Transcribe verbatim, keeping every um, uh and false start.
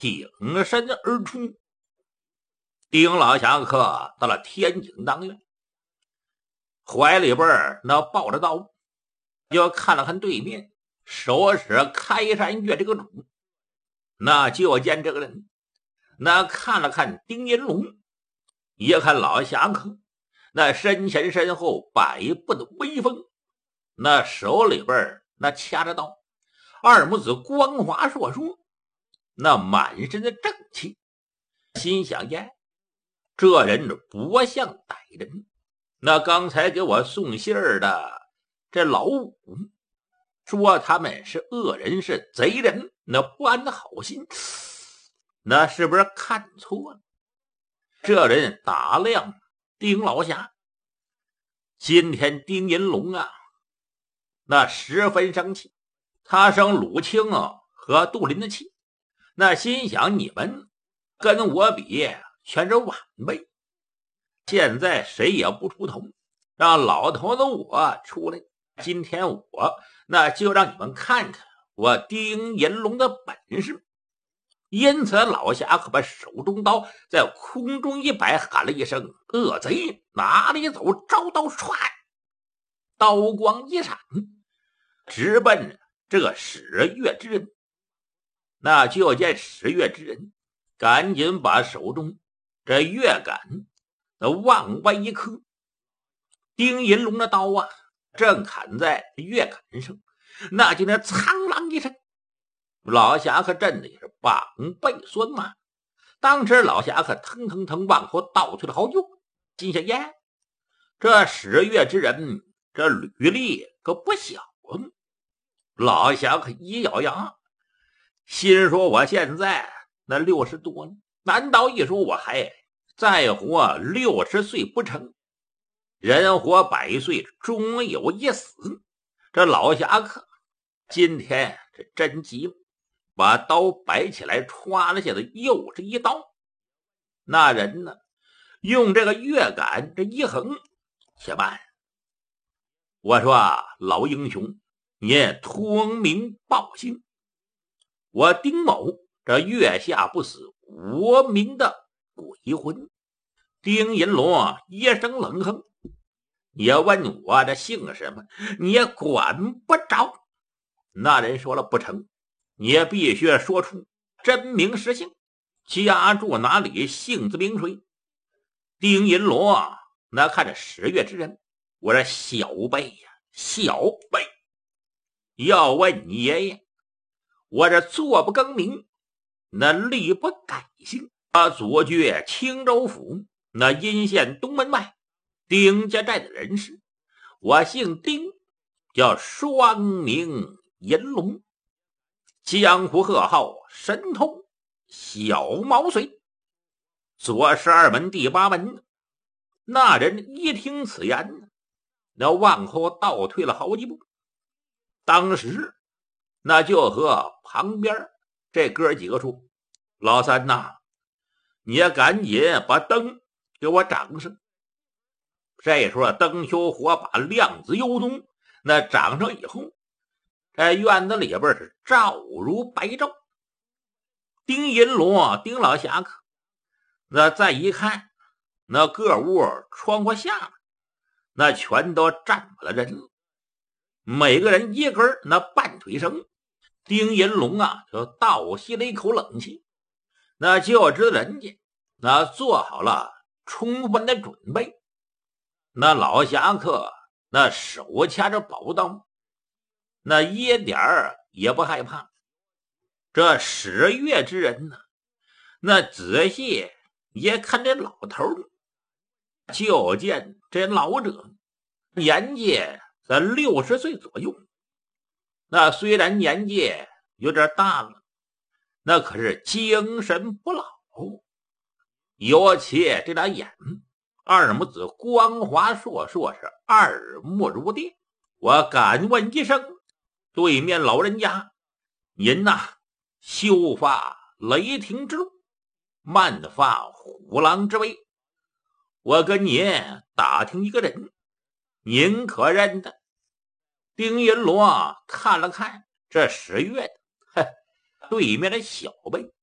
挺身而出。丁老侠客到了天井当院，怀里边那抱着刀，又看了看对面，手使开山月这个主，那就见这个人，那看了看丁银龙，也看老侠客，那身前身后百步的威风，那手里边那掐着刀，二母子光滑硕硕，那满身的正气，心想呀，这人不像歹人，那刚才给我送信儿的这老五说他们是恶人是贼人，那不安的好心，那是不是看错了？这人打量丁老侠，今天丁银龙啊，那十分生气，他生鲁清啊和杜林的气，那心想你们跟我比全是晚辈，现在谁也不出头，让老头子我出来，今天我那就让你们看看我丁银龙的本事。因此老侠可把手中刀在空中一摆，喊了一声恶贼哪里走，招刀唰，刀光一闪，直奔这个十月之人。那就见十月之人赶紧把手中这月杆往外一磕，丁银龙的刀啊正砍在月杆上，那就那苍啷一声，老侠客震的也是膀背酸麻，当时老侠客腾腾腾往后倒退了好久，心想耶，这十月之人这履历可不小啊。老侠客一咬牙，心说我现在那六十多了，难道一说我还再活六十岁不成？人活百岁终有一死，这老侠客今天这真急了，把刀摆起来，歘了下来，又是一刀。那人呢，用这个月杆这一横，且慢，我说老英雄，您通名报姓，我丁某这月下不死，无名的鬼魂。丁银龙一声冷哼，也问我这姓什么，你也管不着。那人说了不成，你也必须说出真名实姓，家住哪里，姓字名谁。丁银龙啊，那看着十月之人，我这小辈呀、啊，小辈，要问你爷爷，我这坐不更名，那立不改姓，啊，祖居青州府那阴县东门外丁家寨的人士，我姓丁，叫双名银龙，江湖贺号神通小毛遂，左十二门第八门。那人一听此言，那往后倒退了好几步，当时那就和旁边这哥几个说，老三呐，你也赶紧把灯给我掌上。这时候灯球火把亮子幽浓，那掌上以后，这院子里边是照如白昼。丁银龙丁老侠客那再一看，那各屋窗户下那全都站满了人了，每个人一根那半腿绳。丁银龙啊就倒吸了一口冷气，那就知道人家那做好了充分的准备。那老侠客那手掐着宝刀，那一点儿也不害怕。这十月之人呢，那仔细也看这老头，就见这老者年纪在六十岁左右，那虽然年纪有点大了，那可是精神不老，尤其这俩眼，二母子光滑烁烁，是二目如电。我敢问一声，对面老人家，您呐，修发雷霆之路，慢发虎狼之威，我跟您打听一个人，您可认得？丁银龙看了看这十月的，对面的小辈，